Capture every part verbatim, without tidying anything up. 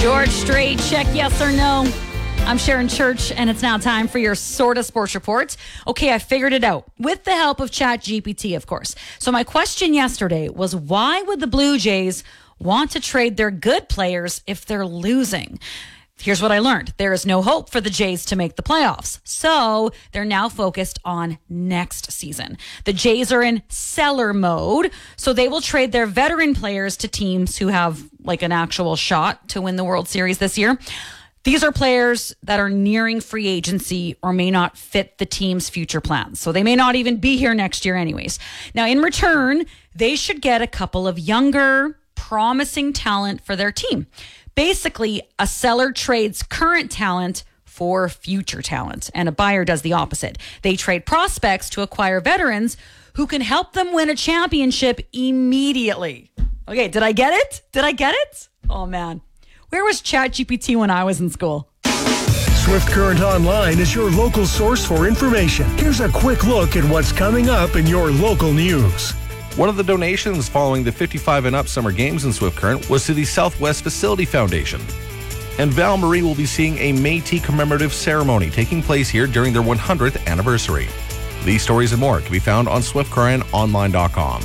George Strait, check yes or no. I'm Sharon Church, and it's now time for your Sorta Sports Report. Okay, I figured it out with the help of ChatGPT, of course. So my question yesterday was, why would the Blue Jays want to trade their good players if they're losing? Here's what I learned. There is no hope for the Jays to make the playoffs. So they're now focused on next season. The Jays are in seller mode, so they will trade their veteran players to teams who have like an actual shot to win the World Series this year. These are players that are nearing free agency or may not fit the team's future plans. So they may not even be here next year anyways. Now, in return, they should get a couple of younger, promising talent for their team. Basically, a seller trades current talent for future talent, and a buyer does the opposite. They trade prospects to acquire veterans who can help them win a championship immediately. Okay, did I get it? Did I get it? Oh, man. Where was ChatGPT when I was in school? Swift Current Online is your local source for information. Here's a quick look at what's coming up in your local news. One of the donations following the fifty-five and up Summer Games in Swift Current was to the Southwest Facility Foundation. And Val Marie will be seeing a Métis commemorative ceremony taking place here during their one hundredth anniversary. These stories and more can be found on swift current online dot com.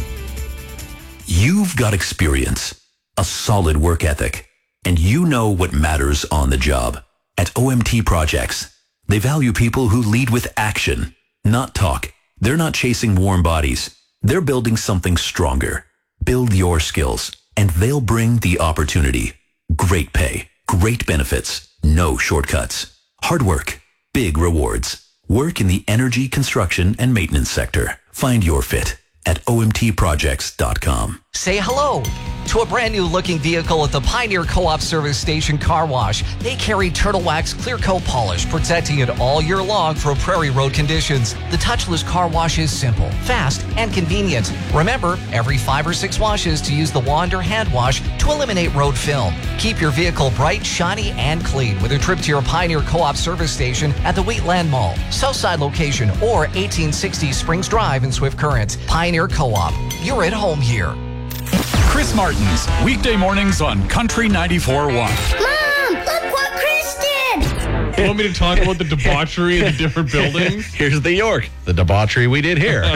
You've got experience, a solid work ethic, and you know what matters on the job. At O M T Projects, they value people who lead with action, not talk. They're not chasing warm bodies. They're building something stronger. Build your skills, and they'll bring the opportunity. Great pay, great benefits, no shortcuts. Hard work, big rewards. Work in the energy, construction, and maintenance sector. Find your fit at O M T projects dot com. Say hello to a brand new looking vehicle at the Pioneer Co-op Service Station Car Wash. They carry Turtle Wax Clear Coat Polish, protecting it all year long for prairie road conditions. The touchless car wash is simple, fast, and convenient. Remember, every five or six washes to use the wand or hand wash to eliminate road film. Keep your vehicle bright, shiny, and clean with a trip to your Pioneer Co-op Service Station at the Wheatland Mall, Southside location, or eighteen sixty Springs Drive in Swift Current. Pioneer Co-op. You're at home here. Chris Martin's weekday mornings on Country ninety-four point one. Mom, look what Chris did! You want me to talk about the debauchery in the different buildings? Here's the York, the debauchery we did here.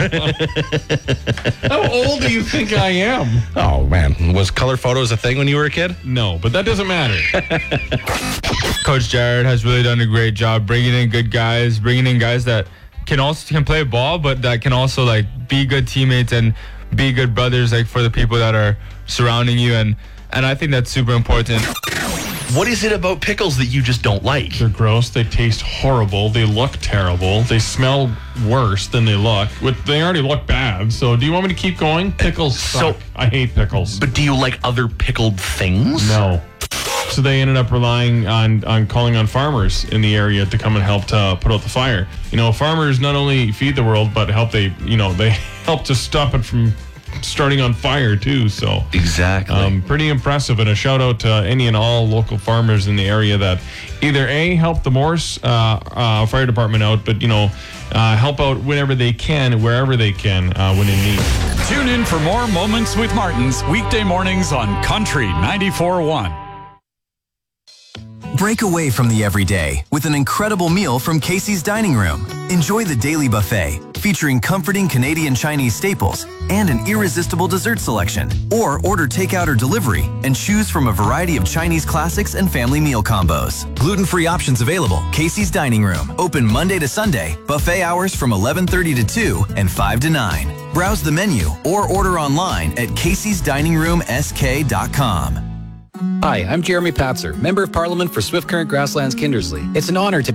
How old do you think I am? Oh, man. Was color photos a thing when you were a kid? No, but that doesn't matter. Coach Jared has really done a great job bringing in good guys, bringing in guys that can also can play ball, but that can also like be good teammates and be good brothers, like for the people that are surrounding you, and and I think that's super important. What is it about pickles that you just don't like? They're gross. They taste horrible. They look terrible. They smell worse than they look. They already look bad. So do you want me to keep going? Pickles suck. So, I hate pickles. But do you like other pickled things? No. So they ended up relying on, on calling on farmers in the area to come and help to put out the fire. You know, farmers not only feed the world, but help they, you know, they help to stop it from starting on fire too. So exactly, um, pretty impressive. And a shout out to any and all local farmers in the area that either A, help the Morse uh, uh, Fire Department out, but you know, uh, help out whenever they can, wherever they can, uh, when in need. Tune in for more Moments with Martins weekday mornings on Country ninety-four point one. Break away from the everyday with an incredible meal from Casey's Dining Room. Enjoy the daily buffet, featuring comforting Canadian Chinese staples and an irresistible dessert selection. Or order takeout or delivery and choose from a variety of Chinese classics and family meal combos. Gluten-free options available. Casey's Dining Room. Open Monday to Sunday. Buffet hours from eleven thirty to two and five to nine. Browse the menu or order online at caseys dining room s k dot com. Hi, I'm Jeremy Patzer, Member of Parliament for Swift Current Grasslands Kindersley. It's an honor to